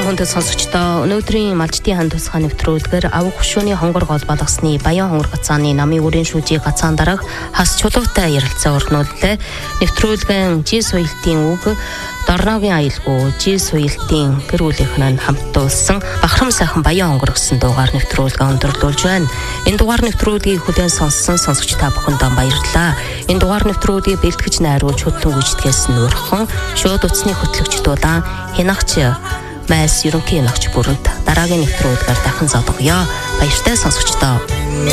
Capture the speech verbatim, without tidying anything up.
хүндэт сонсогчдоо өнөөдрийн малчтын хан тусгай нэвтрүүлгээр авах хушууны хонгор гол балгасны Баян хонгор гацааны намын үрийн шүүжийг гацаан дараах хас чулуутай ярилцаа өрнүүллээ. Нэвтрүүлгэн жи соёлтын үг Дорногийн аялгүй жи соёлтын гэр бүлийнхэн хамтуулсан Бахрам сайхан Баян хонгор гэсэн дуугаар нэвтрүүлгээ өндөрлүүлж байна. Энэ дугаар нэвтрүүлгийг хүлээн сонссон сонсогч та бүхэндээ баярлалаа. Энэ дугаар нэвтрүүлгийг бэлтгэж найруулж хөтлөн гүйцэтгэсэн нөөрхөн шууд утасны хөтлөгч дулаан хянагч Майс ерөнхий ягч бүрэлд дараагийн нэвтрүүлгээр дахин зодгоё. Баяртай сонсогчдоо.